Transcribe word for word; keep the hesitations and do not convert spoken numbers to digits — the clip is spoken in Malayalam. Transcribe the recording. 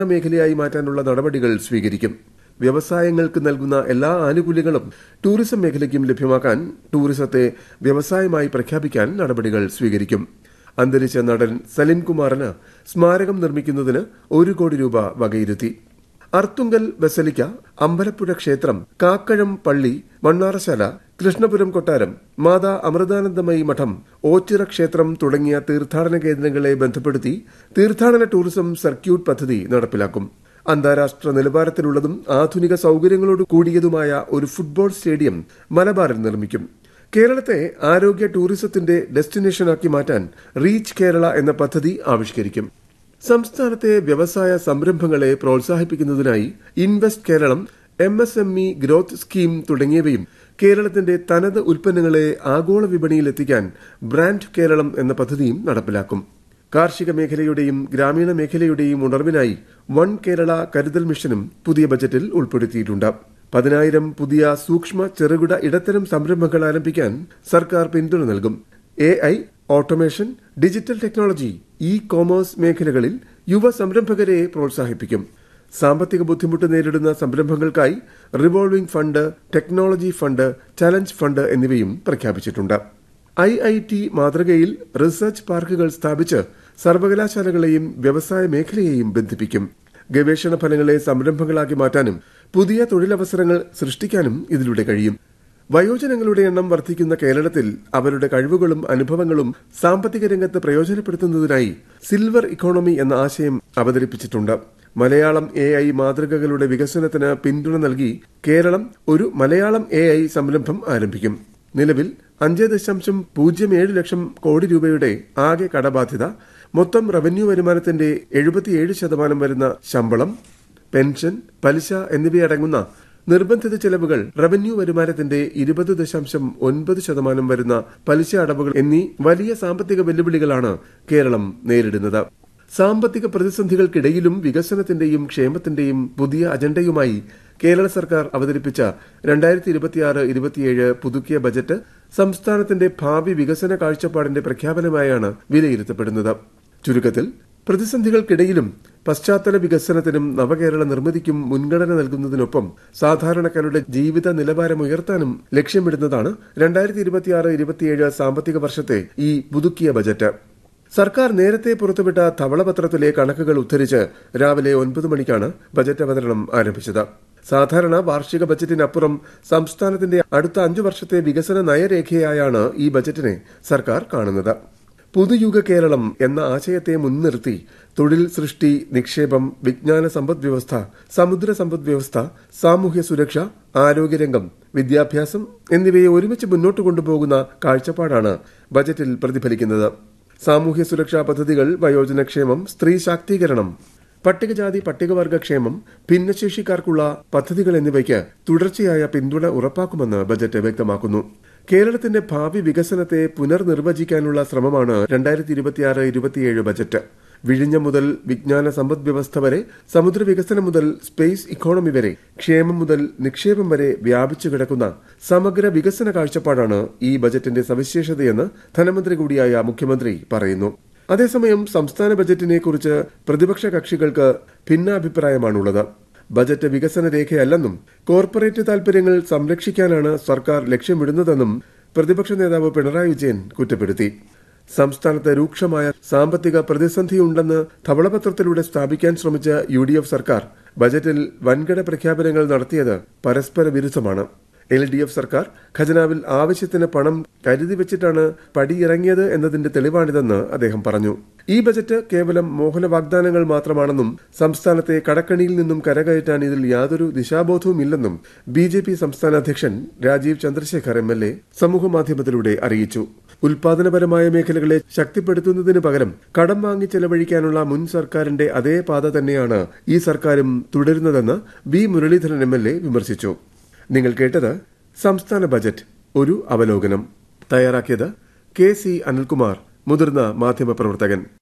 മേഖലയായി മാറ്റാനുള്ള നടപടികൾ സ്വീകരിക്കും. വ്യവസായങ്ങൾക്ക് നൽകുന്ന എല്ലാ ആനുകൂല്യങ്ങളും ടൂറിസം മേഖലയ്ക്കും ലഭ്യമാക്കാൻ ടൂറിസത്തെ വ്യവസായമായി പ്രഖ്യാപിക്കാൻ നടപടികൾ സ്വീകരിക്കും. അന്തരിച്ച നടൻ സലിംകുമാറിന് സ്മാരകം നിർമ്മിക്കുന്നതിന് ഒരു കോടി രൂപ വകയിരുത്തി. അർത്തുങ്കൽ ബസലിക്ക, അമ്പലപ്പുഴ ക്ഷേത്രം, കാക്കഴം പള്ളി, മണ്ണാറശാല, കൃഷ്ണപുരം കൊട്ടാരം, മാതാ അമൃതാനന്ദമയി മഠം, ഓച്ചിറ ക്ഷേത്രം തുടങ്ങിയ തീർത്ഥാടന കേന്ദ്രങ്ങളെ ബന്ധപ്പെടുത്തി തീർത്ഥാടന ടൂറിസം സർക്യൂട്ട് പദ്ധതി നടപ്പിലാക്കും. അന്താരാഷ്ട്ര നിലവാരത്തിലുള്ളതും ആധുനിക സൌകര്യങ്ങളോട് കൂടിയതുമായ ഒരു ഫുട്ബോൾ സ്റ്റേഡിയം മലബാറിൽ നിർമ്മിക്കും. കേരളത്തെ ആരോഗ്യ ടൂറിസത്തിന്റെ ഡെസ്റ്റിനേഷനാക്കി മാറ്റാൻ റീച്ച് കേരള എന്ന പദ്ധതി ആവിഷ്കരിക്കും. സംസ്ഥാനത്തെ വ്യവസായ സംരംഭങ്ങളെ പ്രോത്സാഹിപ്പിക്കുന്നതിനായി invest Keralam, M S M E growth scheme തുടങ്ങിയവയും കേരളത്തിന്റെ തനത് ഉൽപ്പന്നങ്ങളെ ആഗോള വിപണിയിലെത്തിക്കാൻ ബ്രാൻഡ് കേരളം എന്ന പദ്ധതിയും നടപ്പിലാക്കും. കാർഷിക മേഖലയുടെയും ഗ്രാമീണ മേഖലയുടെയും ഉണർവിനായി വൺ കേരള കരുതൽ മിഷനും പുതിയ ബജറ്റിൽ ഉൾപ്പെടുത്തിയിട്ടുണ്ട്. പതിനായിരം പുതിയ സൂക്ഷ്മ ചെറുകിട ഇടത്തരം സംരംഭങ്ങൾ ആരംഭിക്കാൻ സർക്കാർ പിന്തുണ നൽകും. A I, automation, digital technology, E commerce മേഖലകളിൽ യുവ സംരംഭകരെ പ്രോത്സാഹിപ്പിക്കും. സാമ്പത്തിക ബുദ്ധിമുട്ട് നേരിടുന്ന സംരംഭങ്ങൾക്കായി revolving fund, technology fund, challenge fund എന്നിവയും പ്രഖ്യാപിച്ചിട്ടുണ്ട്. ഐ ഐ ടി മാതൃകയിൽ റിസർച്ച് പാർക്കുകൾ സ്ഥാപിച്ച് സർവകലാശാലകളെയും വ്യവസായ മേഖലയെയും ബന്ധിപ്പിക്കും. ഗവേഷണ ഫലങ്ങളെ സംരംഭങ്ങളാക്കി മാറ്റാനും പുതിയ തൊഴിലവസരങ്ങൾ സൃഷ്ടിക്കാനും ഇതിലൂടെ കഴിയും. വയോജനങ്ങളുടെ എണ്ണം വർദ്ധിക്കുന്ന കേരളത്തിൽ അവരുടെ കഴിവുകളും അനുഭവങ്ങളും സാമ്പത്തിക രംഗത്ത് പ്രയോജനപ്പെടുത്തുന്നതിനായി സിൽവർ ഇക്കോണമി എന്ന ആശയം അവതരിപ്പിച്ചിട്ടുണ്ട്. മലയാളം എ ഐ മാതൃകകളുടെ വികസനത്തിന് പിന്തുണ നൽകി കേരളം ഒരു മലയാളം എ ഐ സംരംഭം ആരംഭിക്കും. നിലവിൽ അഞ്ച് ദശാംശം പൂജ്യം ഏഴ് ലക്ഷം കോടി രൂപയുടെ ആകെ കടബാധ്യത, മൊത്തം റവന്യൂ വരുമാനത്തിന്റെ എഴുപത്തിയേഴ് ശതമാനം വരുന്ന ശമ്പളം, പെൻഷൻ, പലിശ എന്നിവയടങ്ങുന്ന നിർബന്ധിത ചെലവുകൾ, റവന്യൂ വരുമാനത്തിന്റെ ഇരുപത് ദശാംശം ഒൻപത് ശതമാനം വരുന്ന പലിശ അടവുകൾ എന്നീ വലിയ സാമ്പത്തിക വെല്ലുവിളികളാണ് കേരളം നേരിടുന്നത്. സാമ്പത്തിക പ്രതിസന്ധികൾക്കിടയിലും വികസനത്തിന്റെയും ക്ഷേമത്തിന്റെയും പുതിയ അജണ്ടയുമായി കേരള സർക്കാർ അവതരിപ്പിച്ച രണ്ടായിരത്തി ഇരുപത്തിയാറ് ഇരുപത്തിയേഴ് പുതുക്കിയ ബജറ്റ് സംസ്ഥാനത്തിന്റെ ഭാവി വികസന കാഴ്ചപ്പാടിന്റെ പ്രഖ്യാപനമായാണ് വിലയിരുത്തപ്പെടുന്നത്. ചുരുക്കത്തിൽ, പ്രതിസന്ധികൾക്കിടയിലും പശ്ചാത്തല വികസനത്തിനും നവകേരള നിർമ്മിതിക്കും മുൻഗണന നൽകുന്നതിനൊപ്പം സാധാരണക്കാരുടെ ജീവിത നിലവാരം ഉയർത്താനും ലക്ഷ്യമിടുന്നതാണ് രണ്ടായിരത്തി ഇരുപത്തിയാറ് ഇരുപത്തിയേഴ് സാമ്പത്തിക വർഷത്തെ ഈ പുതുക്കിയ ബജറ്റ്. സർക്കാർ നേരത്തെ പുറത്തുവിട്ട ധവളപത്രത്തിലെ കണക്കുകൾ ഉദ്ധരിച്ച് രാവിലെ ഒൻപത് മണിക്കാണ് ബജറ്റ് അവതരണം ആരംഭിച്ചത്. സാധാരണ വാർഷിക ബജറ്റിനപ്പുറം സംസ്ഥാനത്തിന്റെ അടുത്ത അഞ്ചു വർഷത്തെ വികസന നയരേഖയായാണ് ഈ ബജറ്റിനെ സർക്കാർ കാണുന്നത്. പുതുയുഗ കേരളം എന്ന ആശയത്തെ മുൻനിർത്തി തൊഴിൽ സൃഷ്ടി, നിക്ഷേപം, വിജ്ഞാന സമ്പദ് വ്യവസ്ഥ, സമുദ്ര സമ്പദ് വ്യവസ്ഥ, സാമൂഹ്യ സുരക്ഷ, ആരോഗ്യരംഗം, വിദ്യാഭ്യാസം എന്നിവയെ ഒരുമിച്ച് മുന്നോട്ട് കൊണ്ടുപോകുന്ന കാഴ്ചപ്പാടാണ് ബജറ്റിൽ പ്രതിഫലിക്കുന്നത്. സാമൂഹ്യ സുരക്ഷാ പദ്ധതികൾ, വയോജനക്ഷേമം, സ്ത്രീ ശാക്തീകരണം, പട്ടികജാതി പട്ടികവർഗ ക്ഷേമം, ഭിന്നശേഷിക്കാർക്കുള്ള പദ്ധതികൾ എന്നിവയ്ക്ക് തുടർച്ചയായ പിന്തുണ ഉറപ്പാക്കുമെന്ന് ബജറ്റ് വ്യക്തമാക്കുന്നു. കേരളത്തിന്റെ ഭാവി വികസനത്തെ പുനർനിർവചിക്കാനുള്ള ശ്രമമാണ് രണ്ടായിരത്തി ഇരുപത്തിയാറ് ഇരുപത്തിയേഴ് ബജറ്റ്. വിഴിഞ്ഞം മുതൽ വിജ്ഞാന സമ്പദ് വ്യവസ്ഥ വരെ, സമുദ്ര വികസനം മുതൽ സ്പേസ് ഇക്കോണമി വരെ, ക്ഷേമം മുതൽ നിക്ഷേപം വരെ വ്യാപിച്ചു കിടക്കുന്ന സമഗ്ര വികസന കാഴ്ചപ്പാടാണ് ഈ ബജറ്റിന്റെ സവിശേഷതയെന്ന് ധനമന്ത്രി കൂടിയായ മുഖ്യമന്ത്രി പറയുന്നു. അതേസമയം സംസ്ഥാന ബജറ്റിനെ കുറിച്ച് പ്രതിപക്ഷ കക്ഷികൾക്ക് ഭിന്നാഭിപ്രായമാണുള്ളത്. ബജറ്റ് വികസന രേഖയല്ലെന്നും കോർപ്പറേറ്റ് താൽപര്യങ്ങൾ സംരക്ഷിക്കാനാണ് സർക്കാർ ലക്ഷ്യമിടുന്നതെന്നും പ്രതിപക്ഷ നേതാവ് പിണറായി വിജയൻ കുറ്റപ്പെടുത്തി. സംസ്ഥാനത്ത് രൂക്ഷമായ സാമ്പത്തിക പ്രതിസന്ധിയുണ്ടെന്ന് ധവളപത്രത്തിലൂടെ സ്ഥാപിക്കാൻ ശ്രമിച്ച യു ഡി എഫ് സർക്കാർ ബജറ്റിൽ വൻകിട പ്രഖ്യാപനങ്ങൾ നടത്തിയത് പരസ്പര വിരുദ്ധമാണ്. എൽ ഡി എഫ് സർക്കാർ ഖജനാവിൽ ആവശ്യത്തിന് പണം കരുതി വെച്ചിട്ടാണ് പടിയിറങ്ങിയത് എന്നതിന്റെ തെളിവാണിതെന്ന് അദ്ദേഹം പറഞ്ഞു. ഈ ബജറ്റ് കേവലം മോഹന വാഗ്ദാനങ്ങൾ മാത്രമാണെന്നും സംസ്ഥാനത്തെ കടക്കണിയിൽ നിന്നും കരകയറ്റാൻ ഇതിൽ യാതൊരു ദിശാബോധവുമില്ലെന്നും ബി ജെ പി സംസ്ഥാന അധ്യക്ഷൻ Rajeev Chandrasekhar M L A സമൂഹമാധ്യമത്തിലൂടെ അറിയിച്ചു. ഉൽപാദനപരമായ മേഖലകളെ ശക്തിപ്പെടുത്തുന്നതിന് പകരം കടം വാങ്ങി ചെലവഴിക്കാനുള്ള മുൻ സർക്കാരിന്റെ അതേ പാത തന്നെയാണ് ഈ സർക്കാരും തുടരുന്നതെന്ന് B Muraleedharan M L A വിമർശിച്ചു. നിങ്ങൾ കേട്ടത് സംസ്ഥാന ബജറ്റ് ഒരു അവലോകനം. തയ്യാറാക്കിയത് കെ സി അനിൽകുമാർ, മുതിർന്ന മാധ്യമപ്രവർത്തകൻ.